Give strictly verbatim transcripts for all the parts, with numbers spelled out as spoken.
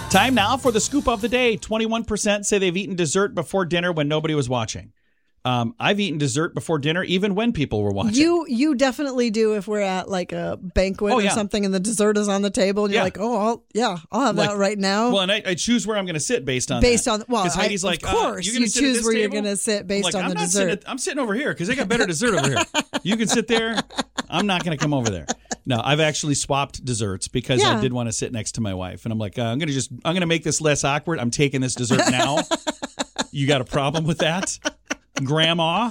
Time now for the scoop of the day. twenty-one percent say they've eaten dessert before dinner when nobody was watching. Um, I've eaten dessert before dinner even when people were watching. You you definitely do if we're at like a banquet Oh, or yeah. something and the dessert is on the table and you're Yeah. like, oh, I'll, yeah, I'll have Like- that right now. Well, and I, I choose where I'm going to sit based on Based that. on- well, 'Cause I- Heidi's of like, uh, course, you, gonna you sit at choose this where you're table? gonna sit based I'm like, on I'm the not dessert. Sitting at, I'm sitting over here because they got better dessert over here. You can sit there. I'm not going to come over there. No, I've actually swapped desserts because I Yeah. did want to sit next to my wife, and I'm like, uh, I'm going to just, I'm going to make this less awkward. I'm taking this dessert now. You got a problem with that, Grandma?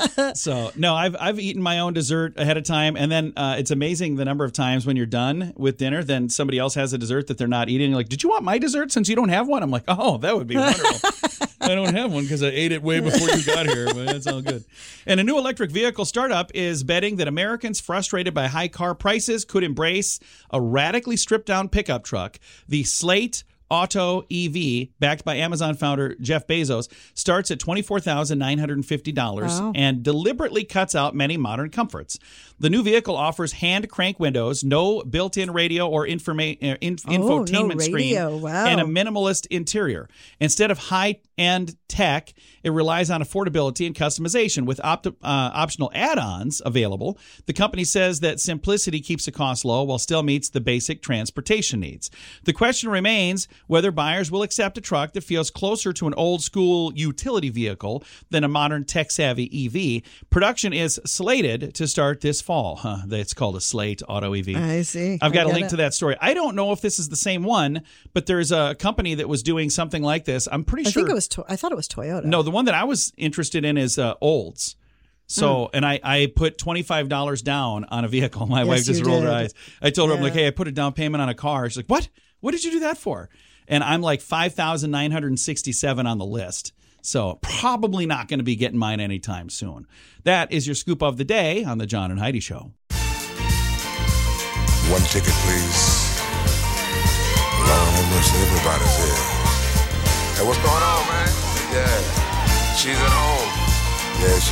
So no, I've I've eaten my own dessert ahead of time, and then uh, it's amazing the number of times when you're done with dinner, then somebody else has a dessert that they're not eating. You're like, did you want my dessert since you don't have one? I'm like, oh, that would be wonderful. I don't have one because I ate it way before you got here, but that's all good. And a new electric vehicle startup is betting that Americans frustrated by high car prices could embrace a radically stripped down pickup truck. The Slate Auto E V, backed by Amazon founder Jeff Bezos, starts at twenty-four thousand nine hundred fifty dollars Wow. and deliberately cuts out many modern comforts. The new vehicle offers hand crank windows, no built-in radio or informa- uh, in- Oh, no infotainment screen, radio. Wow. and a minimalist interior. Instead of high-end tech, it relies on affordability and customization with opt- uh, optional add-ons available. The company says that simplicity keeps the cost low while still meets the basic transportation needs. The question remains whether buyers will accept a truck that feels closer to an old-school utility vehicle than a modern tech-savvy E V. Production is slated to start this fall. Huh, it's called a Slate Auto E V. I see. I've got I a link it. to that story. I don't know if this is the same one, but there's a company that was doing something like this. I'm pretty I sure. think it was. To- I thought it was Toyota. No, the one that I was interested in is uh, Olds. So, Mm. and I, I put twenty-five dollars down on a vehicle. My Yes, wife just you rolled her did. eyes. I told her, I'm Yeah. like, hey, I put a down payment on a car. She's like, what? What did you do that for? And I'm like five thousand nine hundred sixty-seven on the list. So probably not going to be getting mine anytime soon. That is your scoop of the day on the John and Heidi Show. One ticket, please. Lord have mercy, everybody's here. Hey, what's going on, man? Yeah, she's at home. Yeah, she